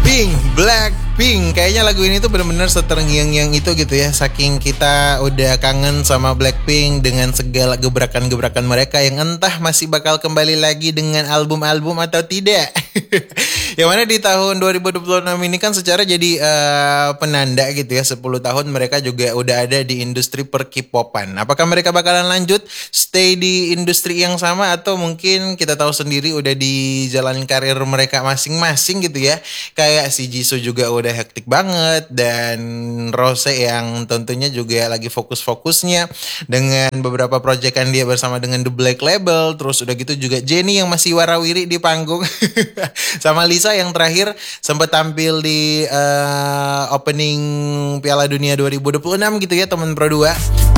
Blackpink. Kayaknya lagu ini tuh bener-bener seterngiang-ngiang itu gitu ya. Saking kita udah kangen sama Blackpink dengan segala gebrakan-gebrakan mereka yang entah masih bakal kembali lagi dengan album-album atau tidak. Yang mana di tahun 2026 ini kan secara jadi penanda gitu ya, 10 tahun mereka juga udah ada di industri per-K-popan. Apakah mereka bakalan lanjut stay di industri yang sama atau mungkin kita tahu sendiri udah di jalan karir mereka masing-masing gitu ya. Kayak si Jisoo juga udah hektik banget dan Rose yang tentunya juga lagi fokus-fokusnya dengan beberapa proyekan dia bersama dengan The Black Label. Terus udah gitu juga Jennie yang masih warawiri di panggung. Sama Lisa yang terakhir sempat tampil di opening Piala Dunia 2026 gitu ya teman Pro 2.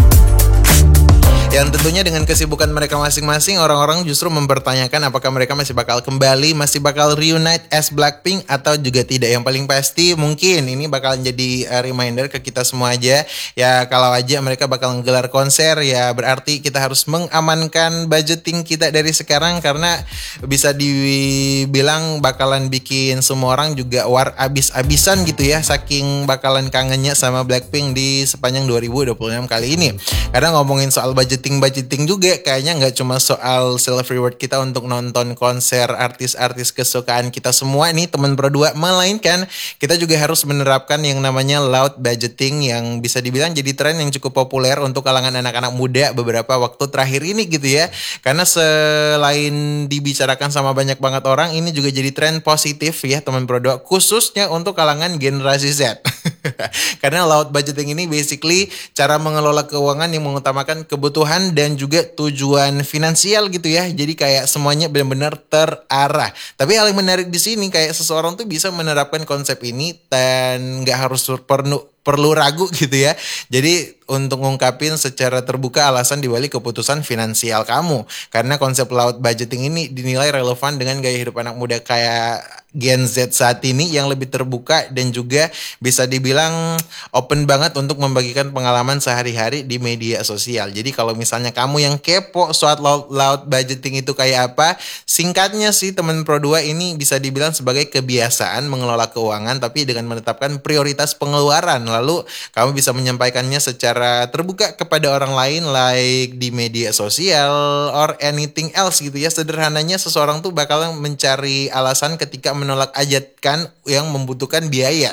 Yang tentunya dengan kesibukan mereka masing-masing, orang-orang justru mempertanyakan apakah mereka masih bakal kembali, masih bakal reunite as Blackpink atau juga tidak. Yang paling pasti mungkin ini bakal jadi reminder ke kita semua aja. Ya kalau aja mereka bakal ngegelar konser, ya berarti kita harus mengamankan budgeting kita dari sekarang. Karena bisa dibilang bakalan bikin semua orang juga war abis-abisan gitu ya. Saking bakalan kangennya sama Blackpink di sepanjang 2026 kali ini. Karena ngomongin soal budgeting juga kayaknya nggak cuma soal self reward kita untuk nonton konser artis-artis kesukaan kita semua nih teman Pro 2, melainkan kita juga harus menerapkan yang namanya loud budgeting yang bisa dibilang jadi tren yang cukup populer untuk kalangan anak-anak muda beberapa waktu terakhir ini gitu ya. Karena selain dibicarakan sama banyak banget orang, ini juga jadi tren positif ya teman Pro 2, khususnya untuk kalangan generasi Z. Karena loud budgeting ini basically cara mengelola keuangan yang mengutamakan kebutuhan dan juga tujuan finansial gitu ya. Jadi kayak semuanya benar-benar terarah. Tapi hal yang menarik di sini kayak seseorang tuh bisa menerapkan konsep ini dan nggak harus perlu ragu gitu ya. Jadi untuk ngungkapin secara terbuka alasan dibalik keputusan finansial kamu. Karena konsep loud budgeting ini dinilai relevan dengan gaya hidup anak muda kayak Gen Z saat ini yang lebih terbuka dan juga bisa dibilang open banget untuk membagikan pengalaman sehari-hari di media sosial. Jadi kalau misalnya kamu yang kepo soal loud budgeting itu kayak apa, singkatnya sih teman Pro 2 ini bisa dibilang sebagai kebiasaan mengelola keuangan tapi dengan menetapkan prioritas pengeluaran. Lalu kamu bisa menyampaikannya secara terbuka kepada orang lain like di media sosial or anything else gitu ya. Sederhananya seseorang tuh bakal mencari alasan ketika menolak ajakan yang membutuhkan biaya.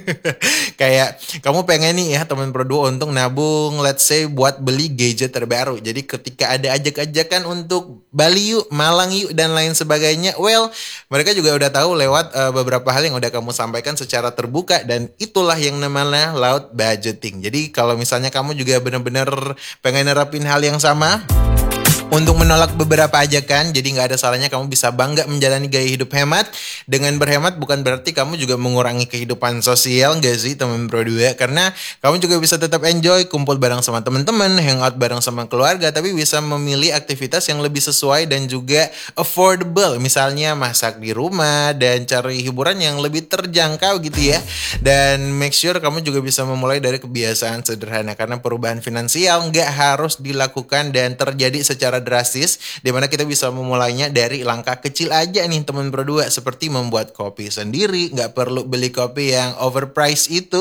Kayak kamu pengen nih ya teman Pro 2 untuk nabung let's say buat beli gadget terbaru. Jadi ketika ada ajak-ajakan untuk Bali yuk, Malang yuk dan lain sebagainya, well mereka juga udah tahu lewat beberapa hal yang udah kamu sampaikan secara terbuka dan itulah yang namanya loud budgeting. Jadi kalau misalnya kamu juga benar-benar pengen nerapin hal yang sama untuk menolak beberapa ajakan, jadi nggak ada salahnya kamu bisa bangga menjalani gaya hidup hemat. Dengan berhemat bukan berarti kamu juga mengurangi kehidupan sosial, nggak sih teman Pro 2? Karena kamu juga bisa tetap enjoy, kumpul bareng sama teman-teman, hangout bareng sama keluarga, tapi bisa memilih aktivitas yang lebih sesuai dan juga affordable. Misalnya masak di rumah dan cari hiburan yang lebih terjangkau gitu ya. Dan make sure kamu juga bisa memulai dari kebiasaan sederhana, karena perubahan finansial nggak harus dilakukan dan terjadi secara drastis, dimana kita bisa memulainya dari langkah kecil aja nih teman Pro 2, seperti membuat kopi sendiri, nggak perlu beli kopi yang overpriced itu.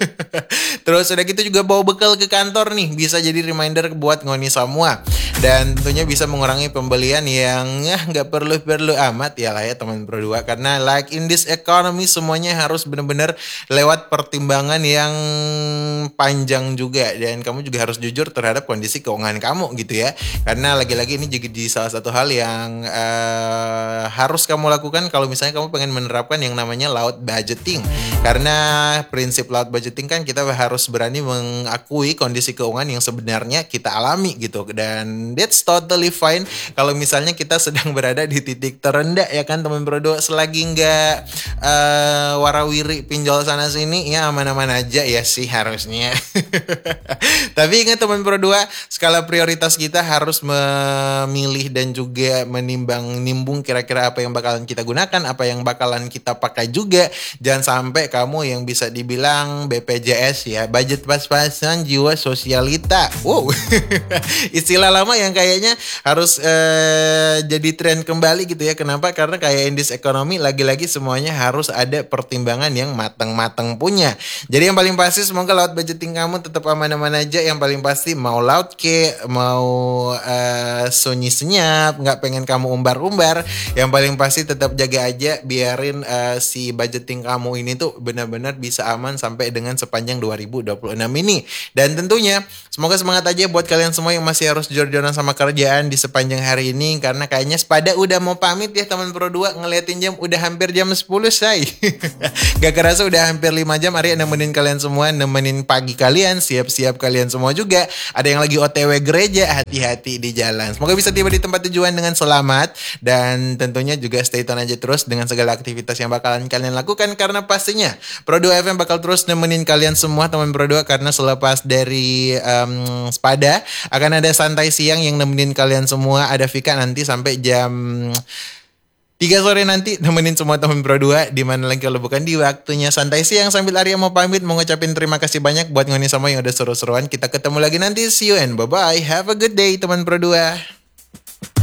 Terus udah gitu juga bawa bekal ke kantor nih, bisa jadi reminder buat ngoni semua. Dan tentunya bisa mengurangi pembelian yang nggak perlu amat ya lah ya teman Pro 2. Karena like in this economy semuanya harus benar-benar lewat pertimbangan yang panjang juga. Dan kamu juga harus jujur terhadap kondisi keuangan kamu gitu ya. Karena lagi-lagi ini jadi salah satu hal yang harus kamu lakukan kalau misalnya kamu pengen menerapkan yang namanya loud budgeting. Karena prinsip loud budgeting kan kita harus berani mengakui kondisi keuangan yang sebenarnya kita alami gitu. Dan that's totally fine kalau misalnya kita sedang berada di titik terendah ya kan teman Pro 2. Selagi nggak warawiri pinjol sana sini ya aman-aman aja ya sih harusnya. Tapi ingat teman Pro 2, skala prioritas kita harus memilih dan juga menimbang-nimbung kira-kira apa yang bakalan kita gunakan, apa yang bakalan kita pakai juga. Jangan sampai kamu yang bisa dibilang BPJS ya, budget pas-pasan jiwa sosialita. Wow, istilah lama yang kayaknya harus jadi tren kembali gitu ya. Kenapa? Karena kayak in this economy lagi-lagi semuanya harus ada pertimbangan yang matang-matang punya. Jadi yang paling pasti semoga laut budgeting kamu tetap aman-aman aja. Yang paling pasti mau laut ke, mau sunyi senyap, nggak pengen kamu umbar-umbar. Yang paling pasti tetap jaga aja, biarin si budgeting kamu ini tuh benar-benar bisa aman sampai dengan sepanjang 2026 ini. Dan tentunya semoga semangat aja buat kalian semua yang masih harus jor-joran sama kerjaan di sepanjang hari ini, karena kayaknya Spada udah mau pamit ya teman Pro 2. Ngeliatin jam udah hampir jam 10 say. Gak kerasa udah hampir 5 jam Arya nemenin kalian semua, nemenin pagi kalian, siap-siap kalian semua juga. Ada yang lagi OTW gereja, hati-hati di jalan. Semoga bisa tiba di tempat tujuan dengan selamat, dan tentunya juga stay tune aja terus dengan segala aktivitas yang bakalan kalian lakukan, karena pastinya Pro 2 FM bakal terus nemenin kalian semua teman Pro 2, karena selepas dari Spada akan ada santai siang yang nemenin kalian semua. Ada Vika nanti sampai jam 3 sore nanti nemenin semua teman Pro 2, di mana lagi kalau bukan di waktunya santai siang. Sambil Arya mau pamit, mau ngucapin terima kasih banyak buat ngoni semua yang udah seru-seruan. Kita ketemu lagi nanti, see you and bye-bye. Have a good day teman Pro 2.